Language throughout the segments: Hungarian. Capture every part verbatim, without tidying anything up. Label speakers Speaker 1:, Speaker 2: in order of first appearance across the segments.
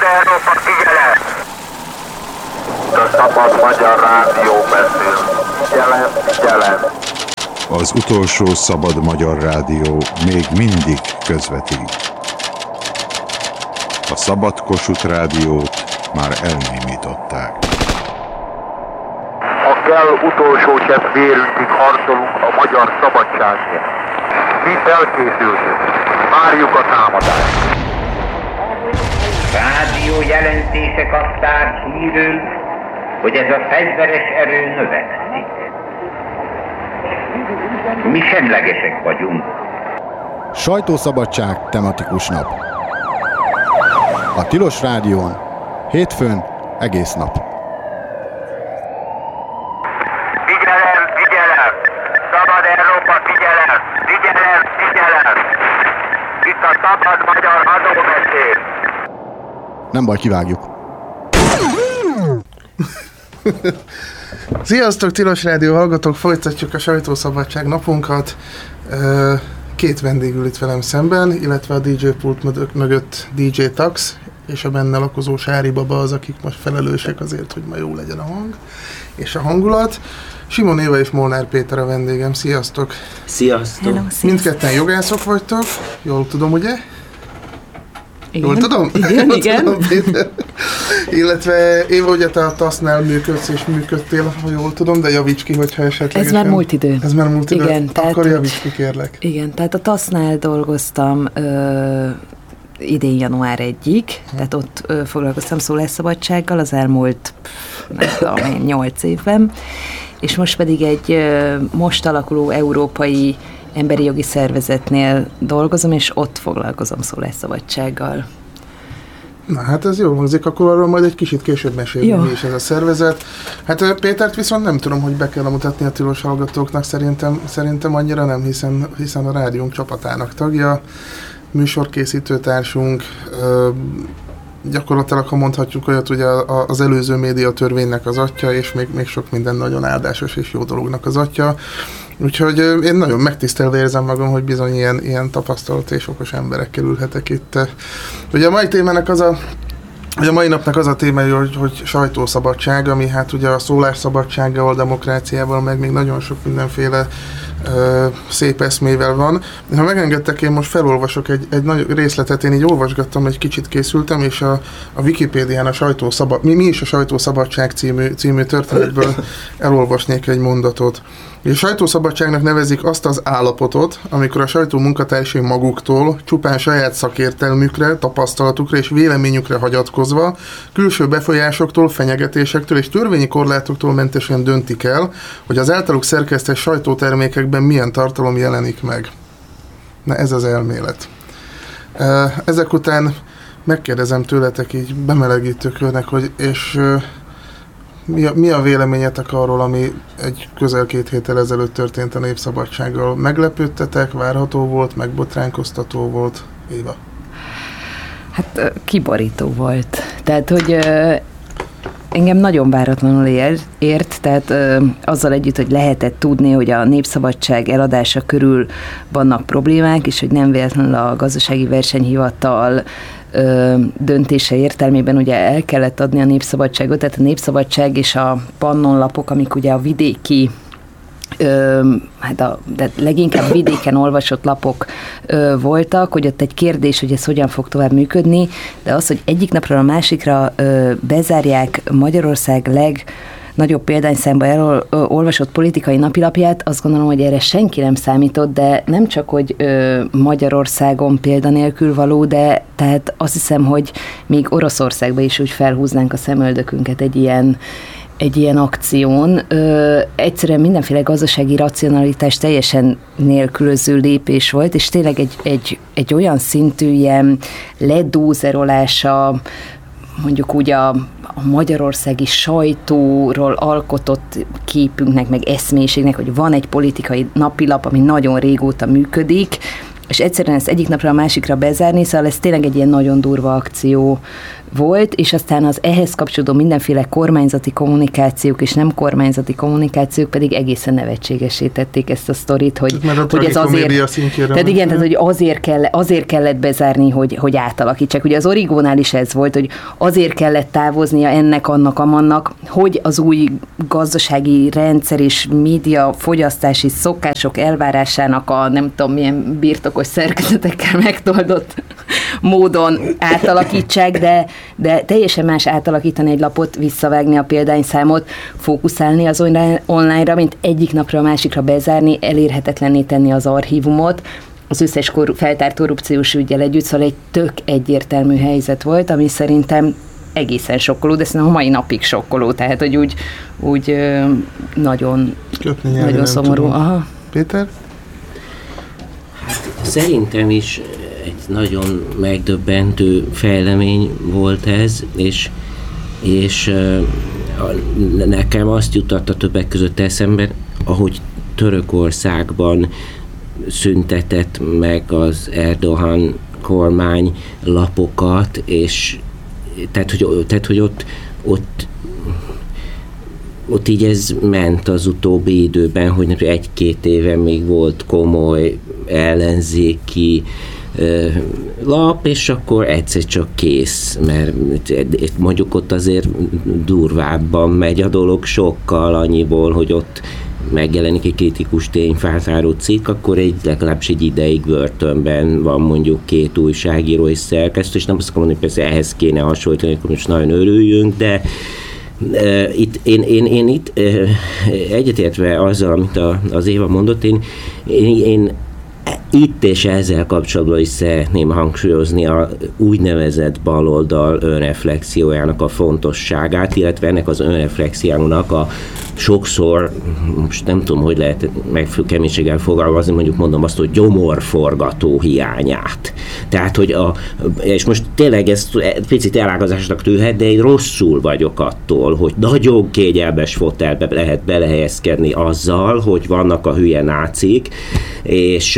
Speaker 1: Európa, figyelem! A Szabad Magyar Rádió beszél. Figyelem, figyelem!
Speaker 2: Az utolsó Szabad Magyar Rádió még mindig közvetít. A Szabad Kossuth Rádiót már elnémították.
Speaker 1: Ha kell, utolsó csepp vérünkig harcolunk a magyar szabadságért. Mi felkészültünk. Várjuk a támadást.
Speaker 3: Rádió jelentések adták hírül, hogy ez a fegyveres erő növekszik. Mi semlegesek vagyunk.
Speaker 4: Sajtószabadság tematikus nap. A Tilos Rádión, hétfőn egész nap.
Speaker 1: Figyelem, figyelem! Szabad Európa, figyelem! Figyelem, figyelem! Itt a Szabad Magyar Adóbeszéd!
Speaker 4: Nem baj, kivágjuk.
Speaker 5: Sziasztok, Tilos Rádió hallgatók! Folytatjuk a Sajtószabadság napunkat. Két vendég ül itt velem szemben, illetve a dé dzsé pult mögött dé dzsé Tax, és a benne lakozó Sári Baba az, akik most felelősek azért, hogy ma jó legyen a hang és a hangulat. Simon Éva és Molnár Péter a vendégem. Sziasztok!
Speaker 6: Sziasztok!
Speaker 7: Hello, sziasztok.
Speaker 5: Mindketten jogászok vagytok, jól tudom, ugye?
Speaker 7: Igen.
Speaker 5: Jól tudom?
Speaker 7: Igen,
Speaker 5: jól
Speaker 7: igen.
Speaker 5: Tudom, Péter. Illetve Éva, ugye te a tasznál működsz és működtél, ha jól tudom, de javíts ki, hogyha esetleg...
Speaker 7: Ez már múlt idő.
Speaker 5: Ez már múlt idő?
Speaker 7: Igen,
Speaker 5: Akkor
Speaker 7: tehát,
Speaker 5: javíts ki, kérlek.
Speaker 7: Igen, tehát a tasznál dolgoztam ö, idén január elsejiig, tehát ott ö, foglalkoztam szólásszabadsággal az elmúlt, nem tudom én, nyolc évben, és most pedig egy ö, most alakuló európai emberi jogi szervezetnél dolgozom, és ott foglalkozom szólásszabadsággal.
Speaker 5: Na hát ez jó hangzik, akkor arról majd egy kicsit később mesélünk, mi is ez a szervezet. Hát Pétert viszont nem tudom, hogy be kell mutatni a tilos hallgatóknak, szerintem, szerintem annyira nem, hiszen, hiszen a rádiónk csapatának tagja, műsorkészítő társunk, ö, gyakorlatilag, ha mondhatjuk olyat, ugye az előző médiatörvénynek az atya, és még, még sok minden nagyon áldásos és jó dolognak az atya. Úgyhogy én nagyon megtisztelve érzem magam, hogy bizony ilyen, ilyen tapasztalat és okos emberekkel ülhetek itt. Ugye a mai témának az a Ugye a mai napnak az a témája, hogy, hogy sajtószabadság, ami hát ugye a szólásszabadsággal, a demokráciával, meg még nagyon sok mindenféle ö, szép eszmével van. Ha megengedtek, én most felolvasok egy, egy nagy részletet, én így olvasgattam, egy kicsit készültem, és a, a Wikipédián a sajtószabad, mi, mi is a sajtószabadság című, című történetből elolvasnék egy mondatot. A sajtószabadságnak nevezik azt az állapotot, amikor a sajtó munkatársai maguktól csupán saját szakértelmükre, tapasztalatukra és véleményükre hagyatkozva, külső befolyásoktól, fenyegetésektől és törvényi korlátoktól mentesen döntik el, hogy az általuk szerkesztett sajtótermékekben milyen tartalom jelenik meg. Na ez az elmélet. Ezek után megkérdezem tőletek így bemelegítőkörnek, hogy és... Mi a, mi a véleményetek arról, ami egy közel két héttel ezelőtt történt a Népszabadsággal? Meglepődtetek, várható volt, megbotránkoztató volt? Éva?
Speaker 7: Hát kiborító volt. Tehát, hogy engem nagyon váratlanul ér, ért, tehát ö, azzal együtt, hogy lehetett tudni, hogy a Népszabadság eladása körül vannak problémák, és hogy nem véletlenül a Gazdasági Versenyhivatal ö, döntése értelmében ugye el kellett adni a Népszabadságot, tehát a Népszabadság és a Pannonlapok, amik ugye a vidéki Ö, hát a, de leginkább vidéken olvasott lapok ö, voltak, hogy ott egy kérdés, hogy ez hogyan fog tovább működni, de az, hogy egyik napról a másikra ö, bezárják Magyarország legnagyobb példányszámba elolvasott politikai napilapját, azt gondolom, hogy erre senki nem számított, de nem csak, hogy ö, Magyarországon példanélkül való, de tehát azt hiszem, hogy még Oroszországban is úgy felhúznánk a szemöldökünket egy ilyen egy ilyen akción. Ö, egyszerűen mindenféle gazdasági racionalitás teljesen nélkülöző lépés volt, és tényleg egy, egy, egy olyan szintű ilyen ledózerolása, mondjuk úgy a, a magyarországi sajtóról alkotott képünknek, meg eszmélyiségnek, hogy van egy politikai napilap, ami nagyon régóta működik, és egyszerűen ezt egyik napra a másikra bezárni, szóval ez tényleg egy ilyen nagyon durva akció volt, és aztán az ehhez kapcsolódó mindenféle kormányzati kommunikációk és nem kormányzati kommunikációk pedig egészen nevetségesé tették ezt a sztorit, hogy, hogy ez azért... Tehát igen, tehát, hogy azért, kell, azért kellett bezárni, hogy, hogy átalakítsák. Ugye az Origónál is ez volt, hogy azért kellett távoznia ennek, annak, amannak, hogy az új gazdasági rendszer és média fogyasztási szokások elvárásának a nem tudom milyen birtokos szerkezetekkel megtoldott módon átalakítsák, de, de teljesen más átalakítani egy lapot, visszavágni a példányszámot, fókuszálni az online-ra, mint egyik napra a másikra bezárni, elérhetetlenné tenni az archívumot, az összes kor- feltárt korrupciós üggyel együtt, szóval egy tök egyértelmű helyzet volt, ami szerintem egészen sokkoló, de szerintem a mai napig sokkoló, tehát hogy úgy, úgy nagyon, nagyon szomorú. Aha.
Speaker 5: Péter?
Speaker 6: Hát szerintem is egy nagyon megdöbbentő fejlemény volt ez, és, és uh, nekem azt jutatta többek között eszembe, ahogy Törökországban szüntetett meg az Erdogan kormány lapokat, és tehát, hogy, tehát, hogy ott, ott ott így ez ment az utóbbi időben, hogy egy-két éve még volt komoly ellenzéki ö, lap, és akkor egyszer csak kész, mert mondjuk ott azért durvábban megy a dolog sokkal annyiból, hogy ott megjelenik egy kritikus tényfeltáró cikk, akkor egy, legalábbis egy ideig börtönben van mondjuk két újságíró és szerkesztő, és nem azt akarom mondani, hogy persze ehhez kéne hasonlítani, akkor most nagyon örüljünk, de Uh, itt, én, én, én itt uh, egyetértve azzal, amit a, az Éva mondott, én, én, én itt és ezzel kapcsolatban is szeretném hangsúlyozni a úgynevezett baloldal önreflexiójának a fontosságát, illetve ennek az önreflexiónak a sokszor, most nem tudom, hogy lehet meg keménységgel fogalmazni, mondjuk mondom azt, hogy gyomorforgató hiányát. Tehát, hogy a, és most tényleg ez picit elágazásnak tűnhet, de én rosszul vagyok attól, hogy nagyon kényelmes fotelbe lehet belehelyezkedni azzal, hogy vannak a hülye nácik, és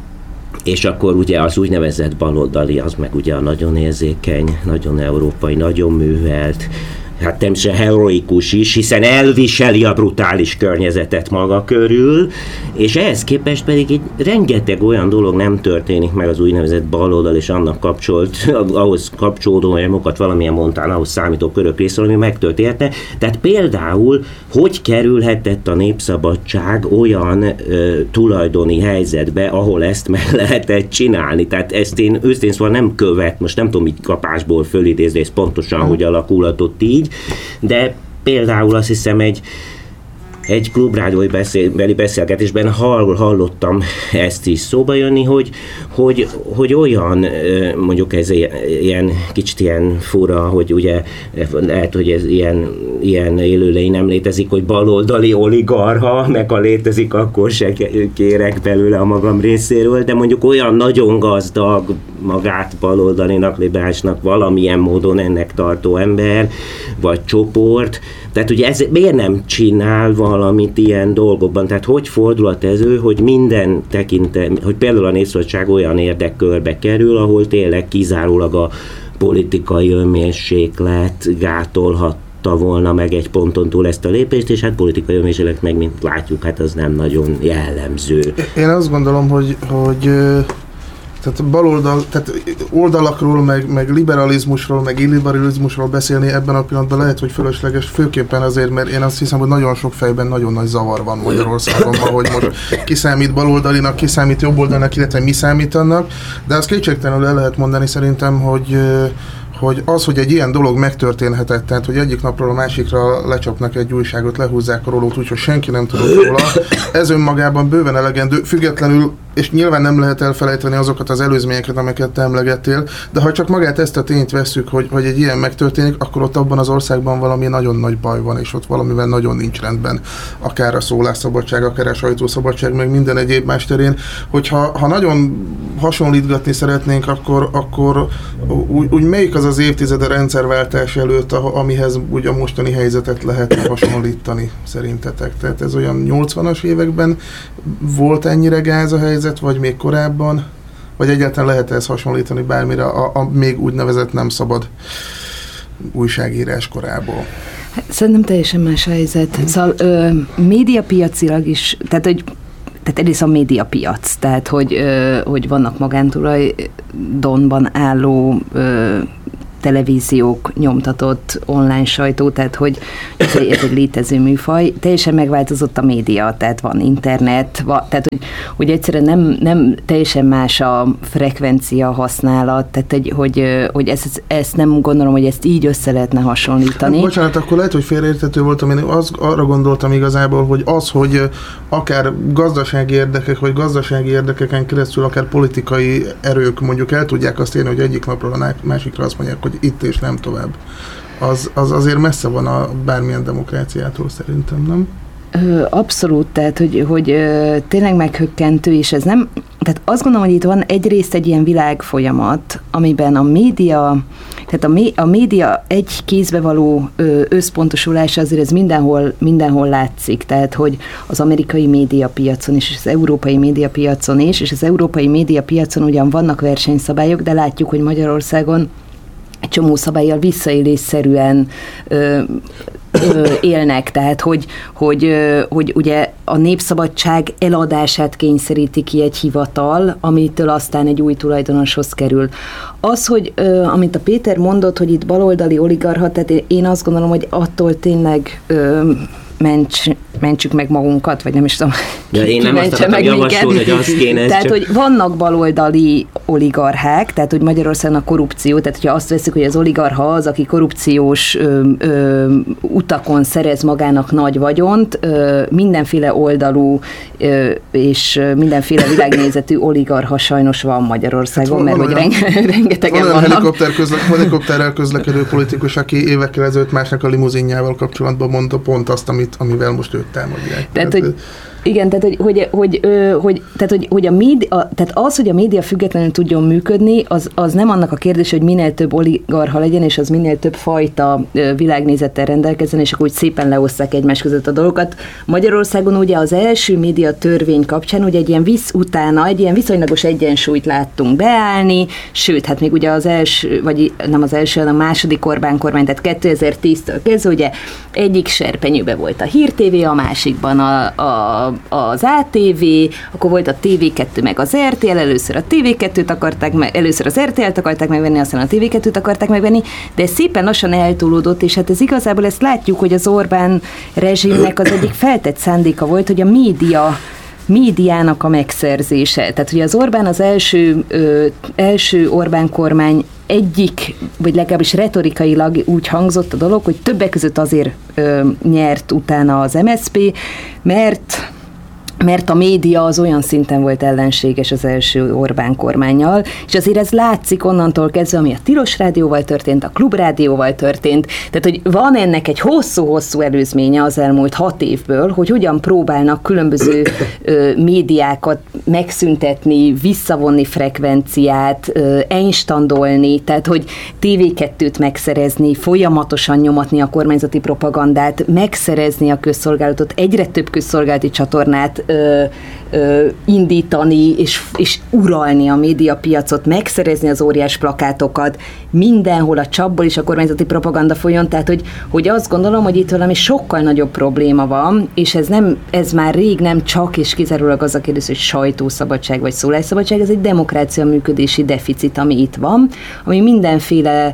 Speaker 6: és akkor ugye az úgynevezett baloldali, az meg ugye a nagyon érzékeny, nagyon európai, nagyon művelt, hát természetesen heroikus is, hiszen elviseli a brutális környezetet maga körül, és ehhez képest pedig egy rengeteg olyan dolog nem történik meg az úgynevezett baloldal és annak kapcsolt, ahhoz kapcsolódó olyamokat valamilyen mondtán, ahhoz számító körök részéről, ami megtörténhetne. Tehát például, hogy kerülhetett a Népszabadság olyan ö, tulajdoni helyzetbe, ahol ezt meg lehetett csinálni. Tehát ezt én őszintén szóval nem követ, most nem tudom így kapásból fölidézni, ez pontosan, hogy alakulhatott így, de például azt hiszem egy, egy klubrádiói beszél, beszélgetésben hall, hallottam ezt is szóba jönni, hogy, hogy, hogy olyan, mondjuk ez ilyen kicsit ilyen fura, hogy ugye lehet, hogy ez ilyen, ilyen élőlény nem létezik, hogy baloldali oligarcha, meg ha létezik, akkor se kérek belőle a magam részéről, de mondjuk olyan nagyon gazdag, magát baloldalinak, liberálisnak valamilyen módon ennek tartó ember, vagy csoport, tehát ugye ez miért nem csinál valamit ilyen dolgokban? Tehát hogy fordulhat ez ő, hogy minden tekintem, hogy például a Népszabadság olyan érdekkörbe kerül, ahol tényleg kizárólag a politikai önmérséklet gátolhatta volna meg egy ponton túl ezt a lépést, és hát politikai önmérséklet meg, mint látjuk, hát az nem nagyon jellemző.
Speaker 5: Én azt gondolom, hogy, hogy tehát baloldal, tehát oldalakról, meg, meg liberalizmusról, meg illiberalizmusról beszélni ebben a pillanatban lehet, hogy fölösleges, főképpen azért, mert én azt hiszem, hogy nagyon sok fejben nagyon nagy zavar van Magyarországon, hogy most ki számít baloldalinak, ki számít jobboldalnak, illetve mi számít annak, de azt kétségtelenül el lehet mondani szerintem, hogy hogy az, hogy egy ilyen dolog megtörténhetett, tehát hogy egyik napról a másikra lecsapnak egy újságot, lehúzzák a rólót, úgyhogy senki nem tudott róla, ez önmagában bőven elegendő, függetlenül, és nyilván nem lehet elfelejteni azokat az előzményeket, amiket te emlegettél, de ha csak magát ezt a tényt vesszük, hogy, hogy egy ilyen megtörténik, akkor ott abban az országban valami nagyon nagy baj van, és ott valamivel nagyon nincs rendben, akár a szólásszabadság, akár a sajtószabadság, meg minden egyéb más terén, hogyha ha nagyon hasonlítgatni szeretnénk, akkor, akkor úgy, úgy melyik az az évtized a rendszerváltás előtt, amihez úgy a mostani helyzetet lehet hasonlítani szerintetek? Tehát ez olyan nyolcvanas években volt ennyire gáz a helyzet, vagy még korábban? Vagy egyáltalán lehet ezt hasonlítani bármire a, a még úgynevezett nem szabad újságírás korából?
Speaker 7: Szerintem teljesen más helyzet. Szóval ö, médiapiacilag is, tehát hogy tehát egyrészt a médiapiac, tehát hogy, ö, hogy vannak magántulajdonban álló ö, televíziók, nyomtatott online sajtó, tehát hogy ez egy, ez egy létező műfaj. Teljesen megváltozott a média, tehát van internet, va, tehát hogy, hogy egyszerűen nem, nem teljesen más a frekvencia használat, tehát hogy, hogy, hogy ezt, ezt nem gondolom, hogy ezt így össze lehetne hasonlítani.
Speaker 5: Hát, bocsánat, akkor lehet, hogy félreérthető voltam, én az, arra gondoltam igazából, hogy az, hogy akár gazdasági érdekek, vagy gazdasági érdekeken keresztül, akár politikai erők mondjuk el tudják azt érni, hogy egyik napról a másikra azt mondják, hogy itt és nem tovább. Az, az azért messze van a bármilyen demokráciától szerintem, nem?
Speaker 7: Abszolút, tehát hogy, hogy tényleg meghökkentő, és ez nem, tehát azt gondolom, hogy itt van egyrészt egy ilyen világfolyamat, amiben a média, tehát a, mé, a média egy kézbe való összpontosulása azért ez mindenhol, mindenhol látszik, tehát hogy az amerikai médiapiacon is, és az európai médiapiacon is, és az európai médiapiacon ugyan vannak versenyszabályok, de látjuk, hogy Magyarországon egy csomó szabállyal visszaélésszerűen ö, ö, élnek, tehát hogy, hogy, ö, hogy ugye a népszabadság eladását kényszeríti ki egy hivatal, amitől aztán egy új tulajdonoshoz kerül. Az, hogy ö, amit a Péter mondott, hogy itt baloldali oligarcha, tehát én azt gondolom, hogy attól tényleg ö, Ments, mentsük meg magunkat, vagy nem is tudom,
Speaker 6: ja, én nem azt akartam javasolni, hogy azt kéne.
Speaker 7: Tehát,
Speaker 6: csak...
Speaker 7: hogy vannak baloldali oligarchák, tehát, hogy Magyarországon a korrupció, tehát, hogyha azt veszük, hogy az oligarcha az, aki korrupciós ö, ö, utakon szerez magának nagy vagyont, ö, mindenféle oldalú ö, és mindenféle világnézetű oligarcha sajnos van Magyarországon, hát, mert hogy rengetegen
Speaker 5: van
Speaker 7: vannak.
Speaker 5: Helikopter közlek, helikopterrel közlekedő politikus, aki évekkel ezelőtt másnak a limuzinjával kapcsolatban mondta pont azt, amit amivel most őt támadják.
Speaker 7: Tehát, hogy, igen, tehát, hogy, hogy, hogy, hogy, tehát, hogy, hogy a média, tehát az, hogy a média függetlenül tudjon működni, az, az nem annak a kérdés, hogy minél több oligarcha legyen, és az minél több fajta világnézettel rendelkezzen, és akkor úgy szépen leoszták egymás között a dolgokat. Magyarországon ugye az első média törvény kapcsán ugye egy ilyen visz utána, egy ilyen viszonylagos egyensúlyt láttunk beállni, sőt, hát még ugye az első, vagy nem az első, hanem a második Orbán kormány, tehát kétezer-tíztől kezdve ugye egyik serpenyőben volt a Hír té vé, a másikban a, a az á té vé, akkor volt a té vé kettő meg az er té el, először a té vé kettőt akarták meg, először az er té el-t akarták megvenni, aztán a té vé kettőt akarták megvenni, de szépen lassan eltúlódott, és hát ez igazából ezt látjuk, hogy az Orbán rezsimnek az egyik feltett szándéka volt, hogy a média médiának a megszerzése. Tehát ugye az Orbán az első, ö, első Orbán kormány egyik, vagy legalábbis retorikailag úgy hangzott a dolog, hogy többek között azért ö, nyert utána az em es zé pé, mert mert a média az olyan szinten volt ellenséges az első Orbán kormánnyal, és azért ez látszik onnantól kezdve, ami a Tilos Rádióval történt, a Klubrádióval történt, tehát hogy van ennek egy hosszú-hosszú előzménye az elmúlt hat évből, hogy hogyan próbálnak különböző ö, médiákat megszüntetni, visszavonni frekvenciát, ö, einstandolni, tehát hogy té vé kettőt megszerezni, folyamatosan nyomatni a kormányzati propagandát, megszerezni a közszolgálatot, egyre több közszolgálati csatornát Ö, ö, indítani és, és uralni a médiapiacot, megszerezni az óriás plakátokat, mindenhol a csapból is a kormányzati propaganda folyjon, tehát hogy, hogy azt gondolom, hogy itt valami sokkal nagyobb probléma van, és ez, nem, ez már rég nem csak és kizárólag az a kérdés, hogy sajtószabadság vagy szólásszabadság, ez egy demokrácia működési deficit, ami itt van, ami mindenféle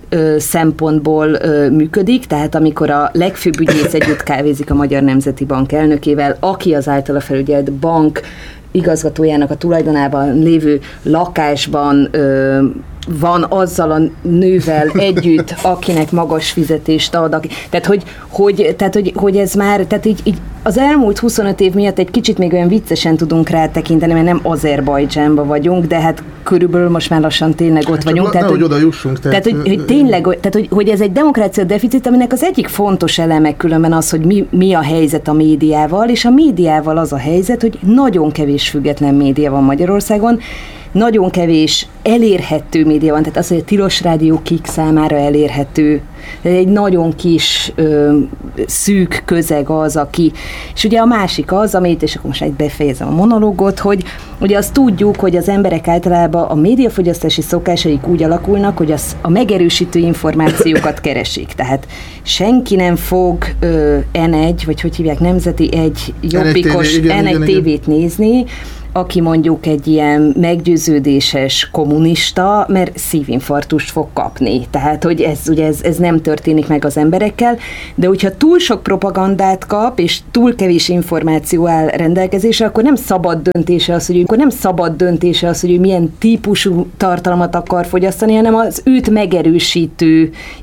Speaker 7: szempontból ö, működik, tehát amikor a legfőbb ügyész együtt kávézik a Magyar Nemzeti Bank elnökével, aki az általa felügyelt bank igazgatójának a tulajdonában lévő lakásban ö, van azzal a nővel együtt, akinek magas fizetést ad. Aki, tehát, hogy, hogy, tehát hogy, hogy ez már, tehát így, így az elmúlt huszonöt év miatt egy kicsit még olyan viccesen tudunk rá tekinteni, mert nem Azerbajdzsánban vagyunk, de hát körülbelül most már lassan tényleg ott hát vagyunk.
Speaker 5: Tehát, hogy oda jussunk.
Speaker 7: Tehát, tehát hogy, hogy tényleg, tehát, hogy, hogy ez egy demokrácia deficit, aminek az egyik fontos eleme különben az, hogy mi, mi a helyzet a médiával, és a médiával az a helyzet, hogy nagyon kevés független média van Magyarországon, nagyon kevés elérhető média van, tehát az, hogy a tilos rádió kik számára elérhető, egy nagyon kis ö, szűk közeg az, aki, és ugye a másik az, amit, és akkor most befejezem a monológot, hogy ugye azt tudjuk, hogy az emberek általában a médiafogyasztási szokásaik úgy alakulnak, hogy az, a megerősítő információkat keresik, tehát senki nem fog ö, en egy, vagy hogy hívják, Nemzeti egy jobbikos en egy tévét nézni, aki mondjuk egy ilyen meggyőződéses kommunista, mert szívinfarktust fog kapni. Tehát, hogy ez, ugye ez, ez nem történik meg az emberekkel, de hogyha túl sok propagandát kap, és túl kevés információ áll rendelkezésre, akkor nem szabad döntése az, hogy akkor nem szabad döntése az, hogy ő milyen típusú tartalmat akar fogyasztani, hanem az őt megerősítő